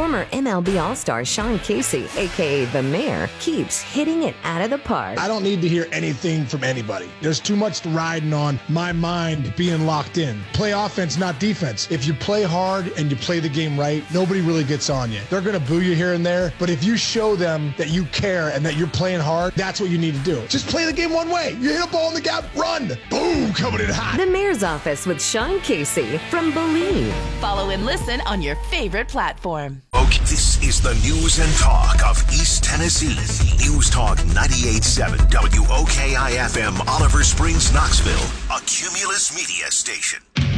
Former MLB All-Star Sean Casey, a.k.a. The Mayor, keeps hitting it out of the park. I don't need to hear anything from anybody. There's too much riding on my mind being locked in. Play offense, not defense. If you play hard and you play the game right, nobody really gets on you. They're going to boo you here and there, but if you show them that you care and that you're playing hard, that's what you need to do. Just play the game one way. You hit a ball in the gap, run. Boom, coming in hot. The Mayor's Office with Sean Casey from Believe. Follow and listen on your favorite platform. Okay, this is the news and talk of East Tennessee. News Talk 98.7 WOKI-FM, Oliver Springs, Knoxville, a Cumulus Media station.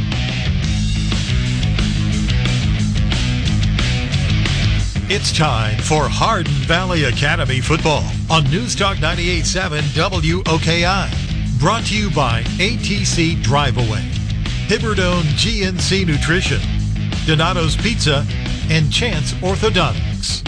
It's time for Hardin Valley Academy football on News Talk 98.7 WOKI. Brought to you by ATC Drive-Away, Hibberdone GNC Nutrition, Donato's Pizza, and Chance Orthodontics.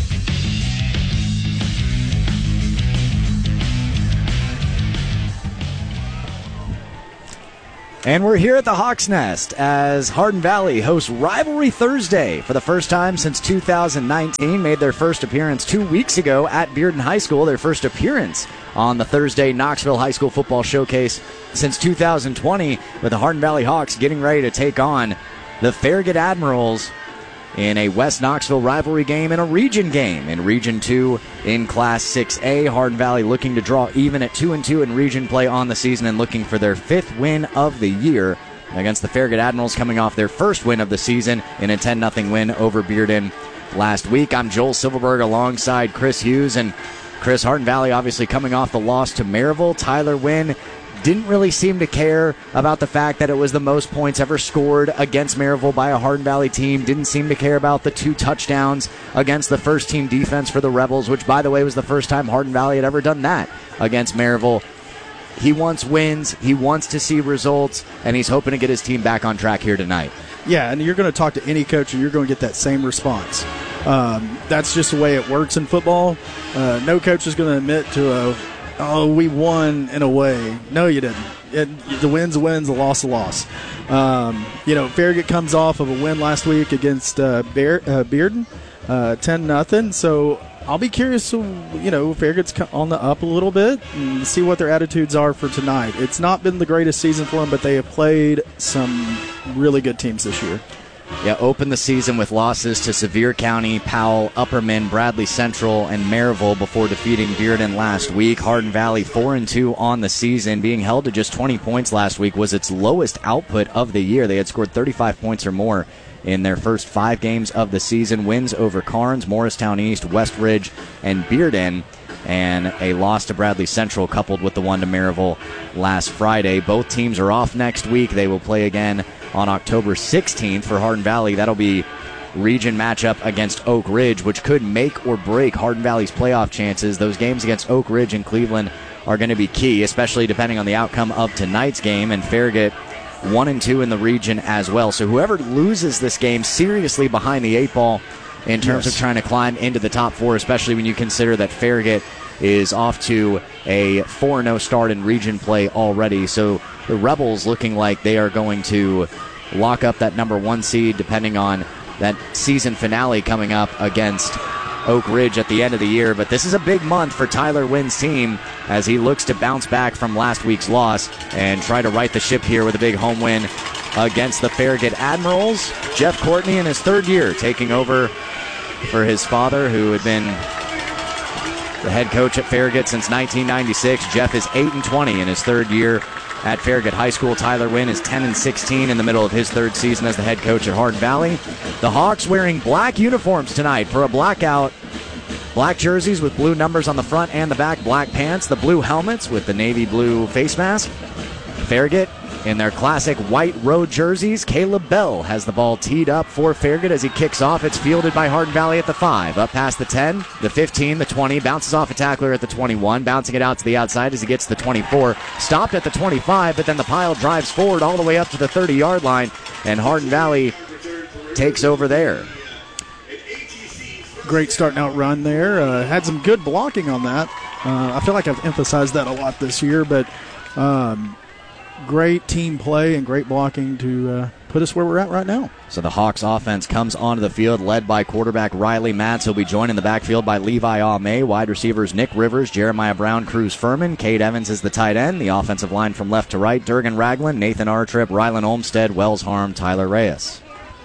And we're here at the Hawks Nest as Hardin Valley hosts Rivalry Thursday for the first time since 2019. Made their first appearance 2 weeks ago at Bearden High School, their first appearance on the Thursday Knoxville High School Football Showcase since 2020, with the Hardin Valley Hawks getting ready to take on the Farragut Admirals in a West Knoxville rivalry game and a region game. In Region 2 in Class 6A, Hardin Valley looking to draw even at 2-2 in region play on the season and looking for their 5th win of the year against the Farragut Admirals, coming off their first win of the season in a 10-0 win over Bearden last week. I'm Joel Silverberg alongside Chris Hughes. And Chris, Hardin Valley obviously coming off the loss to Maryville. Tyler Wynn didn't really seem to care about the fact that it was the most points ever scored against Maryville by a Hardin Valley team. Didn't seem to care about the 2 touchdowns against the first-team defense for the Rebels, which, by the way, was the first time Hardin Valley had ever done that against Maryville. He wants wins, he wants to see results, and he's hoping to get his team back on track here tonight. Yeah, and you're going to talk to any coach, and you're going to get that same response. That's just the way it works in football. No coach is going to admit to we won in a way. No, you didn't. The win's a win, the loss a loss. Farragut comes off of a win last week against Bearden, 10-0. So I'll be curious. Farragut's on the up a little bit and see what their attitudes are for tonight. It's not been the greatest season for them, but they have played some really good teams this year. Yeah, opened the season with losses to Sevier County, Powell, Upperman, Bradley Central, and Maryville before defeating Bearden last week. Hardin Valley 4-2 on the season, being held to just 20 points last week was its lowest output of the year. They had scored 35 points or more in their first 5 games of the season. Wins over Carnes, Morristown East, Westridge, and Bearden, and a loss to Bradley Central coupled with the one to Maryville last Friday. Both teams are off next week. They will play again on October 16th for Hardin Valley. That'll be region matchup against Oak Ridge, which could make or break Hardin Valley's playoff chances. Those games against Oak Ridge and Cleveland are going to be key, especially depending on the outcome of tonight's game. And Farragut 1-2 in the region as well. So whoever loses this game seriously behind the 8 ball in terms of trying to climb into the top 4, especially when you consider that Farragut is off to a 4-0 start in region play already. So the Rebels looking like they are going to lock up that number 1 seed depending on that season finale coming up against Oak Ridge at the end of the year. But this is a big month for Tyler Wynn's team as he looks to bounce back from last week's loss and try to right the ship here with a big home win against the Farragut Admirals. Jeff Courtney in his 3rd year taking over for his father, who had been the head coach at Farragut since 1996. Jeff is 8-20 in his 3rd year at Farragut High School. Tyler Wynn is 10-16 in the middle of his 3rd season as the head coach at Hardin Valley. The Hawks wearing black uniforms tonight for a blackout. Black jerseys with blue numbers on the front and the back, black pants, the blue helmets with the navy blue face mask. Farragut in their classic white road jerseys. Caleb Bell has the ball teed up for Farragut as he kicks off. It's fielded by Hardin Valley at the 5. Up past the 10, the 15, the 20. Bounces off a tackler at the 21. Bouncing it out to the outside as he gets to the 24. Stopped at the 25, but then the pile drives forward all the way up to the 30-yard line. And Hardin Valley takes over there. Great starting out run there. Had some good blocking on that. I feel like I've emphasized that a lot this year, but great team play and great blocking to put us where we're at right now. So the Hawks offense comes onto the field led by quarterback Riley Matz. He'll be joined in the backfield by Levi Almay, wide receivers Nick Rivers, Jeremiah Brown, Cruz Furman. Cade Evans is the tight end. The offensive line from left to right, Durgan Ragland, Nathan Artrip, Rylan Olmstead, Wells Harm, Tyler Reyes.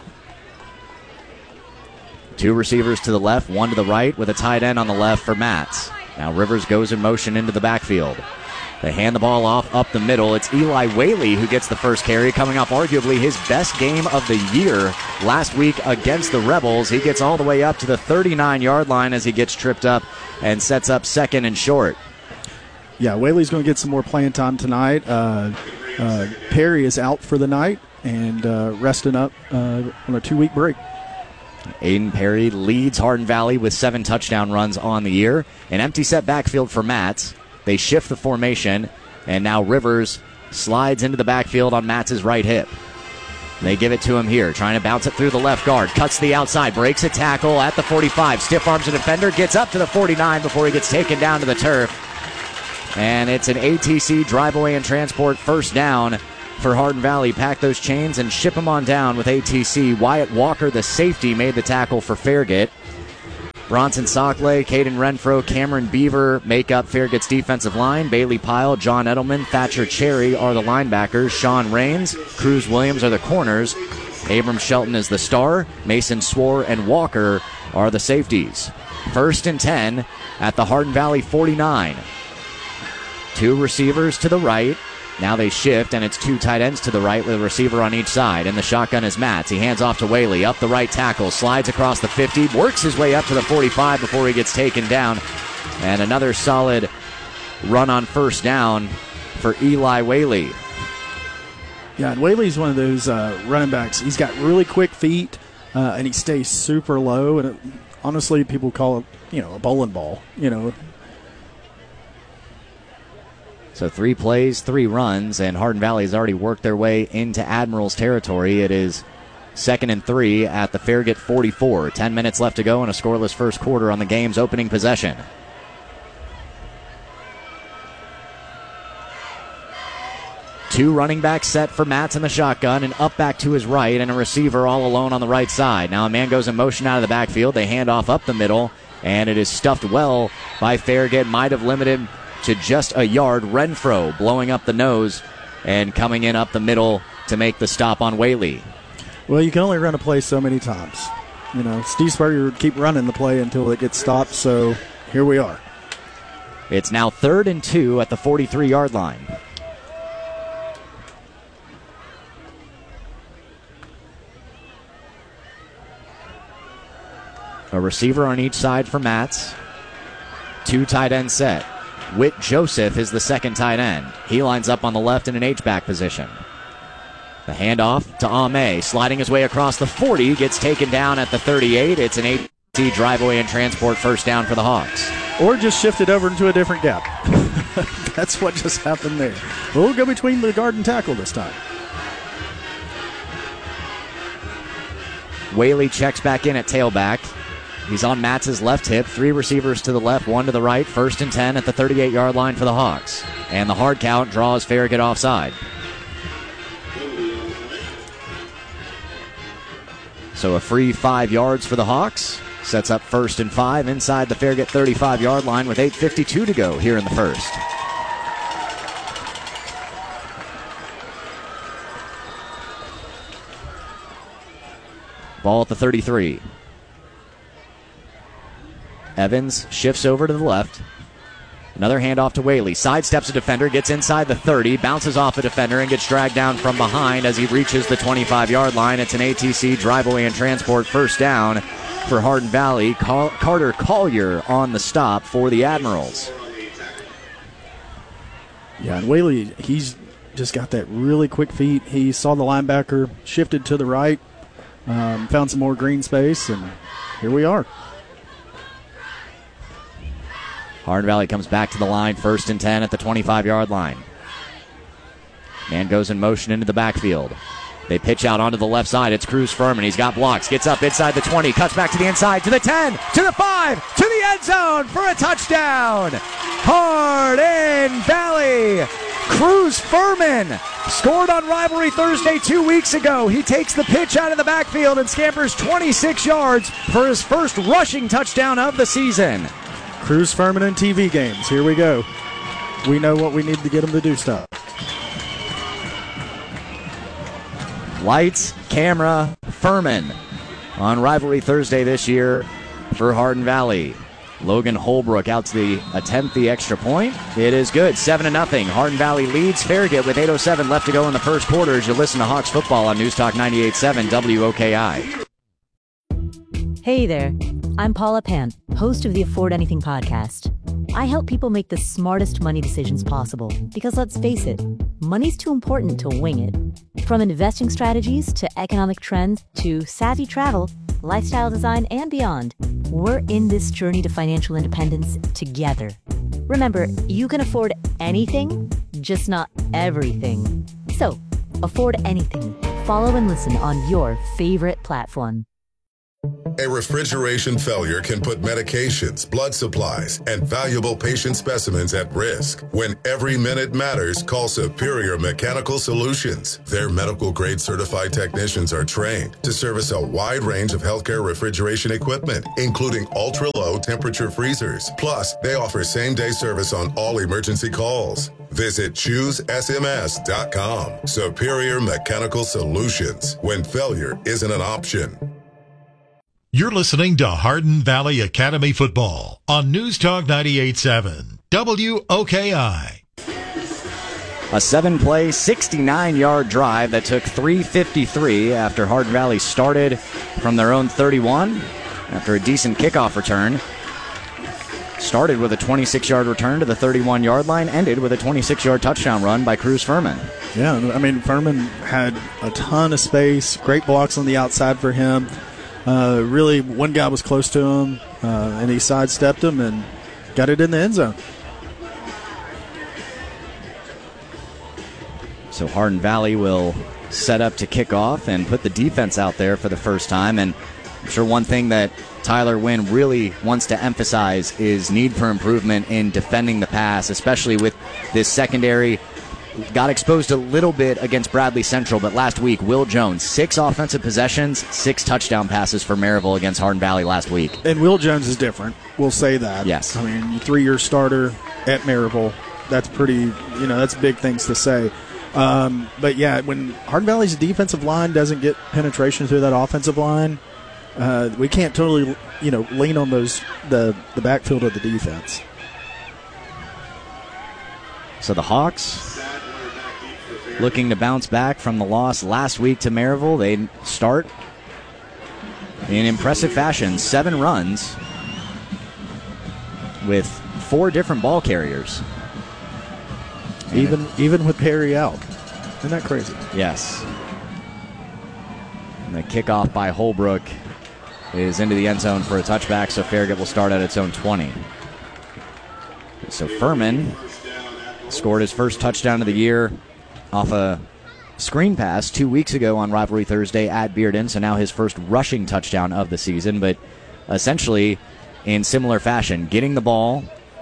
2 receivers to the left, 1 to the right with a tight end on the left for Matz. Now Rivers goes in motion into the backfield. They hand the ball off up the middle. It's Eli Whaley who gets the first carry, coming off arguably his best game of the year last week against the Rebels. He gets all the way up to the 39-yard line as he gets tripped up and sets up second and short. Yeah, Whaley's going to get some more playing time tonight. Perry is out for the night and resting up on a 2-week break. Aiden Perry leads Hardin Valley with 7 touchdown runs on the year. An empty set backfield for Matz. They shift the formation, and now Rivers slides into the backfield on Matz's right hip. They give it to him here, trying to bounce it through the left guard. Cuts the outside, breaks a tackle at the 45. Stiff arms a defender, gets up to the 49 before he gets taken down to the turf. And it's an ATC drive away and transport first down for Hardin Valley. Pack those chains and ship them on down with ATC. Wyatt Walker, the safety, made the tackle for Farragut. Bronson Sockley, Caden Renfro, Cameron Beaver make up Farragut's defensive line. Bailey Pyle, John Edelman, Thatcher Cherry are the linebackers. Sean Raines, Cruz Williams are the corners. Abram Shelton is the star. Mason Swore and Walker are the safeties. 1st and 10 at the Hardin Valley 49. 2 receivers to the right. Now they shift, and it's 2 tight ends to the right with a receiver on each side. And the shotgun is Matz. He hands off to Whaley, up the right tackle, slides across the 50, works his way up to the 45 before he gets taken down. And another solid run on first down for Eli Whaley. Yeah, and Whaley's one of those running backs. He's got really quick feet, and he stays super low. And honestly, people call it, a bowling ball, So 3 plays, 3 runs, and Hardin Valley has already worked their way into Admiral's territory. It is 2nd and 3 at the Farragut 44. 10 minutes left to go in a scoreless first quarter on the game's opening possession. Two running backs set for Matz in the shotgun, and up back to his right, and a receiver all alone on the right side. Now a man goes in motion out of the backfield. They hand off up the middle, and it is stuffed well by Farragut. Might have limited to just a yard. Renfro blowing up the nose and coming in up the middle to make the stop on Whaley. Well, you can only run a play so many times. Steve Spurrier would keep running the play until it gets stopped, so here we are. It's now 3rd and 2 at the 43-yard line. A receiver on each side for Matz. 2 tight end set. Whit Joseph is the second tight end. He lines up on the left in an H-back position. The handoff to Ame, sliding his way across the 40, gets taken down at the 38. It's an AT drive away and transport first down for the Hawks. Or just shifted over into a different gap. That's what just happened there. We'll go between the guard and tackle this time. Whaley checks back in at tailback. He's on Matz's left hip. 3 receivers to the left, 1 to the right. 1st and 10 at the 38-yard line for the Hawks. And the hard count draws Farragut offside. So a free 5 yards for the Hawks. Sets up 1st and 5 inside the Farragut 35-yard line with 8:52 to go here in the first. Ball at the 33. Evans shifts over to the left. Another handoff to Whaley. Sidesteps a defender, gets inside the 30, bounces off a defender, and gets dragged down from behind as he reaches the 25-yard line. It's an ATC drive away and transport first down for Hardin Valley. Carter Collier on the stop for the Admirals. Yeah, and Whaley, he's just got that really quick feet. He saw the linebacker, shifted to the right, found some more green space, and here we are. Hardin Valley comes back to the line, 1st and 10 at the 25-yard line. Man goes in motion into the backfield. They pitch out onto the left side. It's Cruz Furman. He's got blocks. Gets up inside the 20. Cuts back to the inside, to the 10, to the 5, to the end zone for a touchdown. Hardin Valley Cruz Furman scored on Rivalry Thursday 2 weeks ago. He takes the pitch out of the backfield and scampers 26 yards for his first rushing touchdown of the season. Cruz Furman in TV games. Here we go. We know what we need to get him to do stuff. Lights, camera, Furman on Rivalry Thursday this year for Hardin Valley. Logan Holbrook out to attempt the extra point. It is good. 7-0. Hardin Valley leads Farragut with 8:07 left to go in the first quarter as you listen to Hawks football on News Talk 98.7 WOKI. Hey there. I'm Paula Pan, host of the Afford Anything podcast. I help people make the smartest money decisions possible because, let's face it, money's too important to wing it. From investing strategies to economic trends to savvy travel, lifestyle design, and beyond, we're in this journey to financial independence together. Remember, you can afford anything, just not everything. So, afford anything. Follow and listen on your favorite platform. A refrigeration failure can put medications, blood supplies, and valuable patient specimens at risk. When every minute matters, call Superior Mechanical Solutions. Their medical-grade certified technicians are trained to service a wide range of healthcare refrigeration equipment, including ultra-low temperature freezers. Plus, they offer same-day service on all emergency calls. Visit ChooseSMS.com. Superior Mechanical Solutions. When failure isn't an option. You're listening to Hardin Valley Academy Football on News Talk 98.7 WOKI. A 7-play, 69-yard drive that took 3:53 after Hardin Valley started from their own 31 after a decent kickoff return. Started with a 26-yard return to the 31-yard line, ended with a 26-yard touchdown run by Cruz Furman. Yeah, I mean, Furman had a ton of space, great blocks on the outside for him. Really, one guy was close to him, and he sidestepped him and got it in the end zone. So Hardin Valley will set up to kick off and put the defense out there for the first time. And I'm sure one thing that Tyler Wynn really wants to emphasize is need for improvement in defending the pass, especially with this secondary. Got exposed a little bit against Bradley Central, but last week, Will Jones, 6 offensive possessions, 6 touchdown passes for Maryville against Hardin Valley last week. And Will Jones is different. We'll say that. Yes. I mean, 3-year starter at Maryville. That's pretty, that's big things to say. But yeah, when Hardin Valley's defensive line doesn't get penetration through that offensive line, we can't totally, lean on the backfield of the defense. So the Hawks looking to bounce back from the loss last week to Maryville. They start in impressive fashion, 7 runs with 4 different ball carriers. Even with Perry out. Isn't that crazy? Yes. And the kickoff by Holbrook is into the end zone for a touchback, so Farragut will start at its own 20. So Furman scored his first touchdown of the year off a screen pass 2 weeks ago on Rivalry Thursday at Bearden, so now his first rushing touchdown of the season, but essentially in similar fashion, getting the ball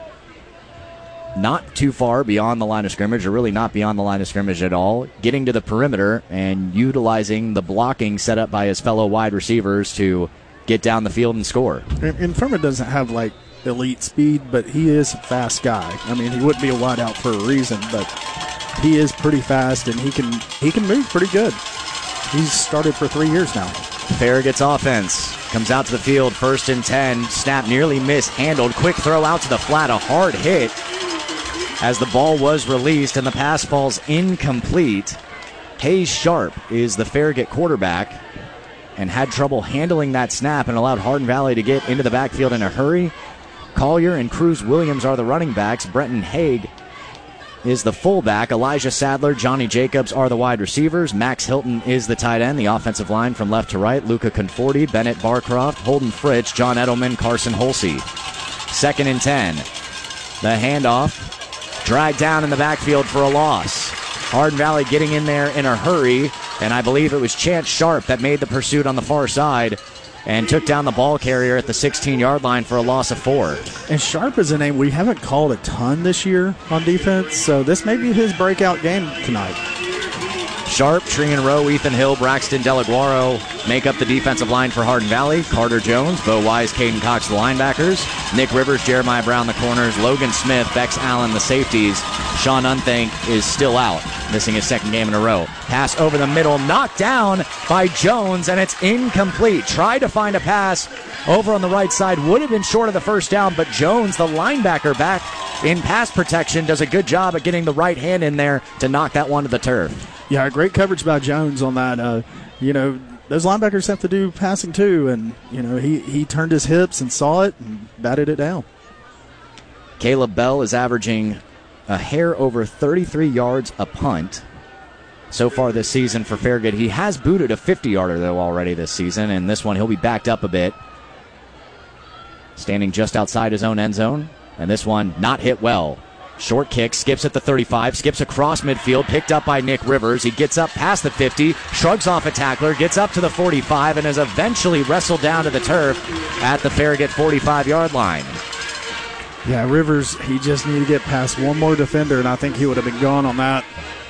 not too far beyond the line of scrimmage, or really not beyond the line of scrimmage at all, getting to the perimeter and utilizing the blocking set up by his fellow wide receivers to get down the field and score. And Furman doesn't have, elite speed, but he is a fast guy. I mean, he wouldn't be a wideout for a reason, but he is pretty fast, and he can move pretty good. He's started for 3 years now. Farragut's offense comes out to the field, 1st and 10. Snap nearly mishandled. Quick throw out to the flat, a hard hit as the ball was released, and the pass falls incomplete. Hayes Sharp is the Farragut quarterback and had trouble handling that snap and allowed Hardin Valley to get into the backfield in a hurry. Collier and Cruz Williams are the running backs. Brenton Haig is the fullback. Elijah Sadler, Johnny Jacobs are the wide receivers. Max Hilton is the tight end. The offensive line from left to right, Luca Conforti, Bennett Barcroft, Holden Fritz, John Edelman, Carson Holsey. 2nd and 10. The handoff, dragged down in the backfield for a loss. Hardin Valley getting in there in a hurry, and I believe it was Chance Sharp that made the pursuit on the far side and took down the ball carrier at the 16-yard line for a loss of 4. And Sharp is a name we haven't called a ton this year on defense, so this may be his breakout game tonight. Sharp, Trian Rowe, Ethan Hill, Braxton Delaguaro make up the defensive line for Hardin Valley. Carter Jones, Bo Wise, Caden Cox, the linebackers. Nick Rivers, Jeremiah Brown, the corners. Logan Smith, Bex Allen, the safeties. Sean Unthank is still out, missing his second game in a row. Pass over the middle, knocked down by Jones, and it's incomplete. Tried to find a pass over on the right side. Would have been short of the first down, but Jones, the linebacker back in pass protection, does a good job at getting the right hand in there to knock that one to the turf. Yeah, great coverage by Jones on that. Those linebackers have to do passing too, and, he turned his hips and saw it and batted it down. Caleb Bell is averaging a hair over 33 yards a punt so far this season for Farragut. He has booted a 50-yarder, though, already this season, and this one he'll be backed up a bit. Standing just outside his own end zone, and this one not hit well. Short kick, skips at the 35, skips across midfield, picked up by Nick Rivers. He gets up past the 50, shrugs off a tackler, gets up to the 45, and is eventually wrestled down to the turf at the Farragut 45-yard line. Yeah, Rivers, he just needed to get past one more defender, and I think he would have been gone on that.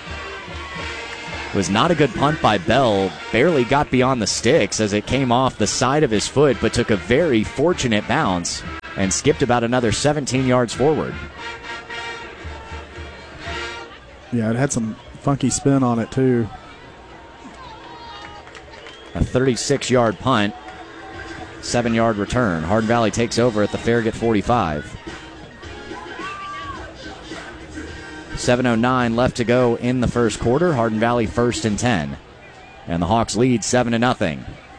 It was not a good punt by Bell. Barely got beyond the sticks as it came off the side of his foot, but took a very fortunate bounce and skipped about another 17 yards forward. Yeah, it had some funky spin on it, too. A 36-yard punt, 7-yard return. Hardin Valley takes over at the Farragut 45. 7:09 left to go in the first quarter. Hardin Valley 1st and 10. And the Hawks lead 7-0.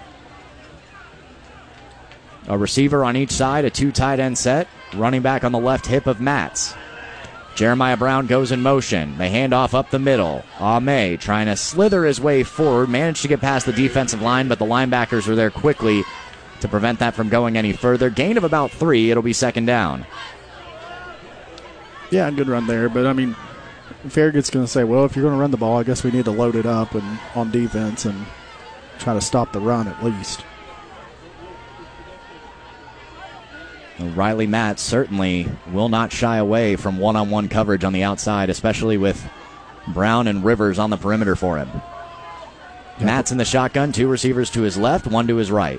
A receiver on each side, a 2 tight end set. Running back on the left hip of Matz. Jeremiah Brown goes in motion. They hand off up the middle. Ahmay trying to slither his way forward. Managed to get past the defensive line, but the linebackers were there quickly to prevent that from going any further. Gain of about 3. It'll be 2nd down. Yeah, good run there. But, Farragut's going to say, well, if you're going to run the ball, I guess we need to load it up and on defense and try to stop the run at least. Riley Matz certainly will not shy away from one-on-one coverage on the outside, especially with Brown and Rivers on the perimeter for him. Yep. Matz in the shotgun, 2 receivers to his left, 1 to his right.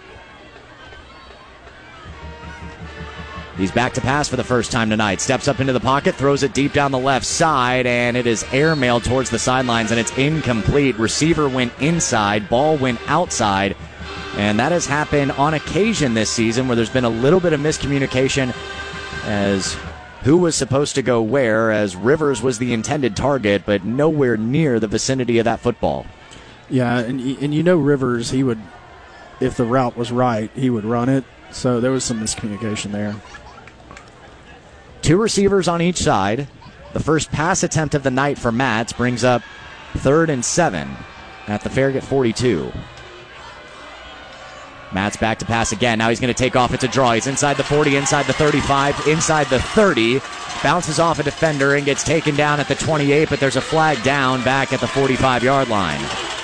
He's back to pass for the first time tonight. Steps up into the pocket, throws it deep down the left side, and it is airmailed towards the sidelines, and it's incomplete. Receiver went inside, ball went outside. And that has happened on occasion this season where there's been a little bit of miscommunication as who was supposed to go where, as Rivers was the intended target, but nowhere near the vicinity of that football. Yeah, and Rivers, he would, if the route was right, he would run it. So there was some miscommunication there. 2 receivers on each side. The first pass attempt of the night for Matz brings up 3rd and 7 at the Farragut 42. Matt's back to pass again. Now he's going to take off. It's a draw. He's inside the 40, inside the 35, inside the 30. Bounces off a defender and gets taken down at the 28, but there's a flag down back at the 45-yard line.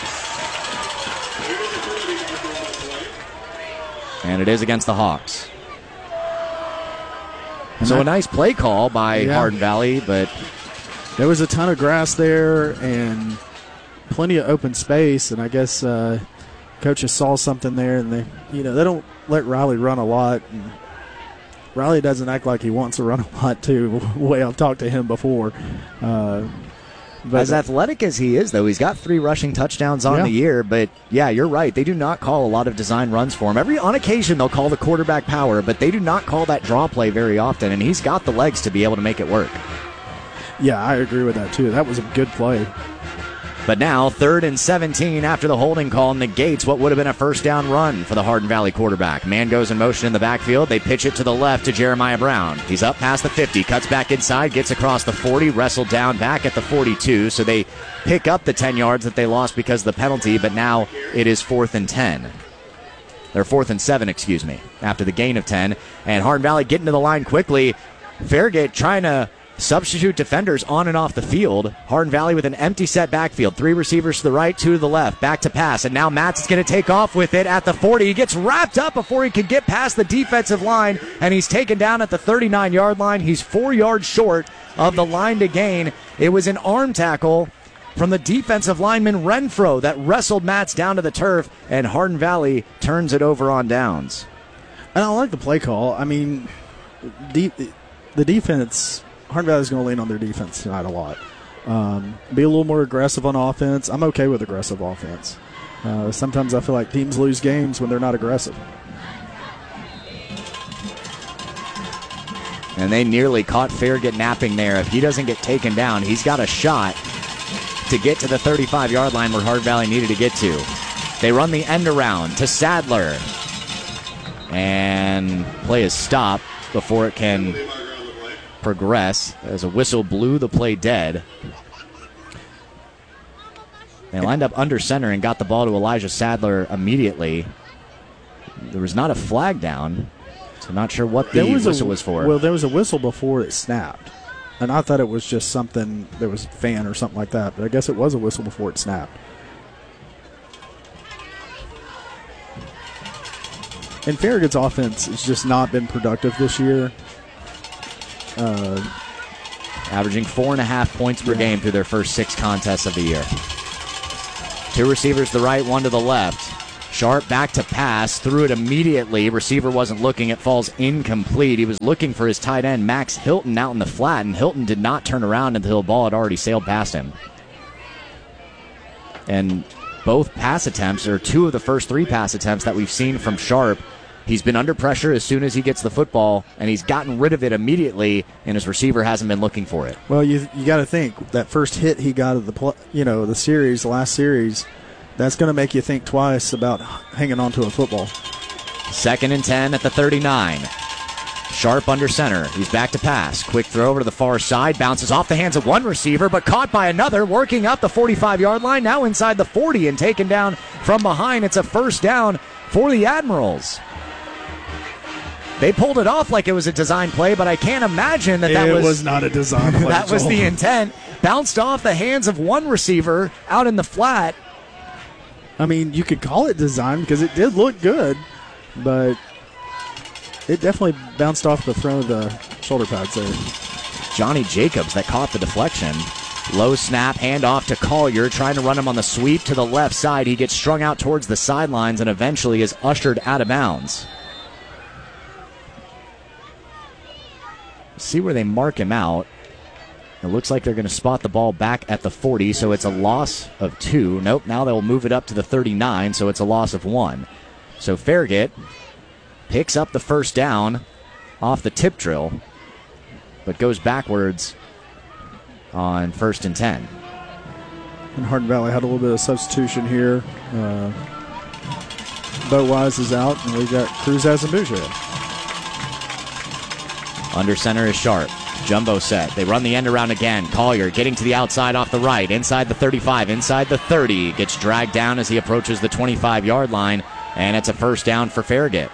And it is against the Hawks. So a nice play call by Hardin Valley, but there was a ton of grass there and plenty of open space, and I guess coaches saw something there, and they don't let Riley run a lot. And Riley doesn't act like he wants to run a lot, too, the way I've talked to him before. But as athletic as he is, though, he's got 3 rushing touchdowns on the year. But, yeah, you're right. They do not call a lot of design runs for him. On occasion, they'll call the quarterback power, but they do not call that draw play very often, and he's got the legs to be able to make it work. Yeah, I agree with that, too. That was a good play. But now, 3rd and 17 after the holding call negates what would have been a first down run for the Hardin Valley quarterback. Man goes in motion in the backfield. They pitch it to the left to Jeremiah Brown. He's up past the 50, cuts back inside, gets across the 40, wrestled down back at the 42. So they pick up the 10 yards that they lost because of the penalty, but now it is 4th and 10. They're 4th and 7, after the gain of 10. And Hardin Valley getting to the line quickly. Farragut trying to Substitute defenders on and off the field. Hardin Valley with an empty set backfield. 3 receivers to the right, 2 to the left. Back to pass, and now Matz is going to take off with it at the 40. He gets wrapped up before he can get past the defensive line, and he's taken down at the 39-yard line. He's 4 yards short of the line to gain. It was an arm tackle from the defensive lineman Renfro that wrestled Matz down to the turf, and Hardin Valley turns it over on downs. And I like the play call. I mean, the defense, Hardin Valley's going to lean on their defense tonight a lot. Be a little more aggressive on offense. I'm okay with aggressive offense. Sometimes I feel like teams lose games when they're not aggressive. And they nearly caught Farragut napping there. If he doesn't get taken down, he's got a shot to get to the 35-yard line where Hardin Valley needed to get to. They run the end around to Sadler. And play is stopped before it can progress as a whistle blew the play dead. They lined up under center and got the ball to Elijah Sadler immediately. There was not a flag down, so not sure what the whistle was for. Well, there was a whistle before it snapped. And I thought it was just something that was fan or something like that. But I guess it was a whistle before it snapped. And Farragut's offense has just not been productive this year. Averaging 4.5 points per game through their first 6 contests of the year. 2 receivers to the right, 1 to the left. Sharp back to pass, threw it immediately. Receiver wasn't looking. It falls incomplete. He was looking for his tight end, Max Hilton, out in the flat, and Hilton did not turn around until the ball had already sailed past him. And both pass attempts, or 2 of the first 3 pass attempts that we've seen from Sharp, he's been under pressure as soon as he gets the football, and he's gotten rid of it immediately, and his receiver hasn't been looking for it. Well, you got to think, that first hit he got of the last series, that's going to make you think twice about hanging on to a football. 2nd and 10 at the 39. Sharp under center. He's back to pass. Quick throw over to the far side. Bounces off the hands of one receiver, but caught by another, working up the 45-yard line, now inside the 40 and taken down from behind. It's a first down for the Admirals. They pulled it off like it was a design play, but I can't imagine that was not a design play. That was the intent. Bounced off the hands of one receiver out in the flat. I mean, you could call it design because it did look good, but it definitely bounced off the front of the shoulder pads there. Johnny Jacobs that caught the deflection. Low snap, handoff to Collier, trying to run him on the sweep to the left side. He gets strung out towards the sidelines and eventually is ushered out of bounds. See where they mark him out. It looks like they're going to spot the ball back at the 40, so it's a loss of 2. Nope, now they'll move it up to the 39, so it's a loss of 1. So Farragut picks up the first down off the tip drill, but goes backwards on 1st and 10. And Hardin Valley had a little bit of substitution here. Bo Wise is out, and we've got Cruz Azambuja. Under center is Sharp. Jumbo set. They run the end around again. Collier getting to the outside off the right. Inside the 35. Inside the 30. Gets dragged down as he approaches the 25-yard line. And it's a first down for Farragut.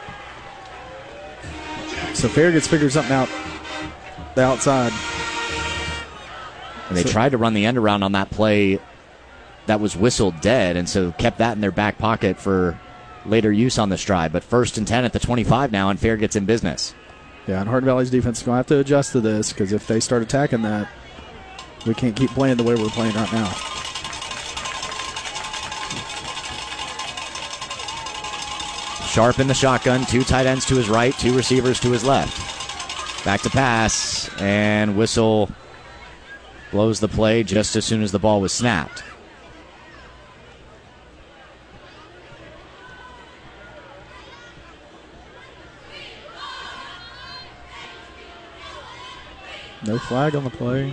So Farragut's figured something out the outside. And they tried to run the end around on that play that was whistled dead. And so kept that in their back pocket for later use on the stride. But 1st and 10 at the 25 now. And Farragut's in business. Yeah, and Hardin Valley's defense is going to have to adjust to this because if they start attacking that, we can't keep playing the way we're playing right now. Sharp in the shotgun, 2 tight ends to his right, 2 receivers to his left. Back to pass, and whistle blows the play just as soon as the ball was snapped. No flag on the play.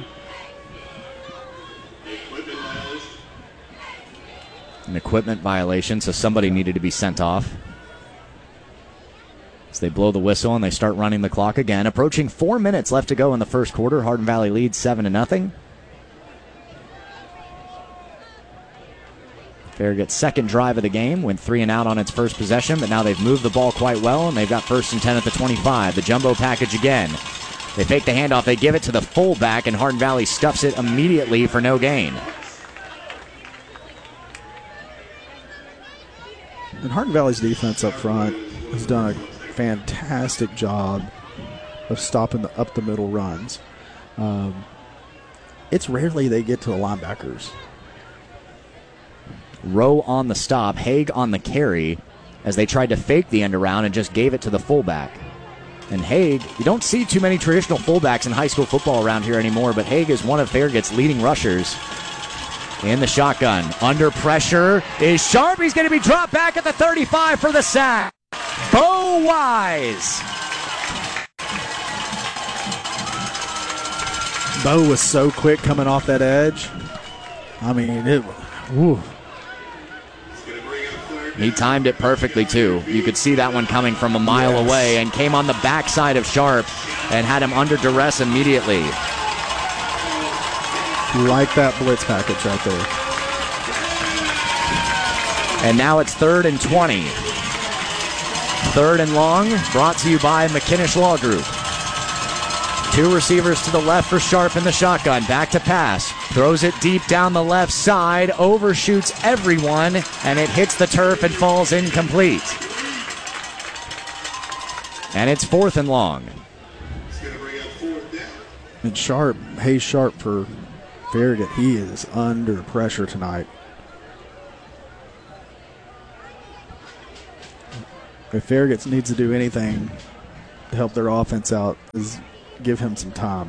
An equipment violation, so somebody needed to be sent off. As they blow the whistle and they start running the clock again. Approaching 4 minutes left to go in the first quarter. Hardin Valley leads 7-0. Farragut's second drive of the game went 3 and out on its first possession, but now they've moved the ball quite well, and they've got 1st and 10 at the 25. The jumbo package again. They fake the handoff. They give it to the fullback, and Hardin Valley stuffs it immediately for no gain. And Hardin Valley's defense up front has done a fantastic job of stopping up the middle runs. It's rarely they get to the linebackers. Rowe on the stop, Haig on the carry as they tried to fake the end around and just gave it to the fullback. And Haig, you don't see too many traditional fullbacks in high school football around here anymore, but Haig is one of Farragut's leading rushers. In the shotgun, under pressure is Sharp. He's going to be dropped back at the 35 for the sack. Bo Wise. Bo was so quick coming off that edge. I mean, He timed it perfectly, too. You could see that one coming from a mile away and came on the backside of Sharp and had him under duress immediately. Like that blitz package right there. And now it's 3rd and 20. 3rd and long, brought to you by McKinnish Law Group. 2 receivers to the left for Sharp in the shotgun. Back to pass. Throws it deep down the left side. Overshoots everyone. And it hits the turf and falls incomplete. And it's 4th and long. And Sharp, Hayes Sharp for Farragut, he is under pressure tonight. If Farragut needs to do anything to help their offense out, is give him some time.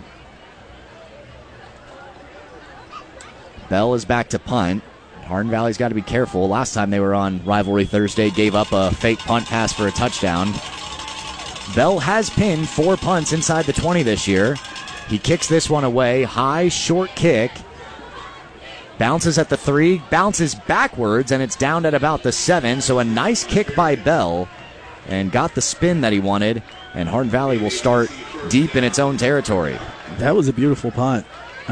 Bell is back to punt. Hardin Valley's got to be careful. Last time they were on Rivalry Thursday, gave up a fake punt pass for a touchdown. Bell has pinned 4 punts inside the 20 this year. He kicks this one away. High, short kick. Bounces at the 3, bounces backwards, and it's down at about the 7. So a nice kick by Bell and got the spin that he wanted. And Hardin Valley will start deep in its own territory. That was a beautiful punt.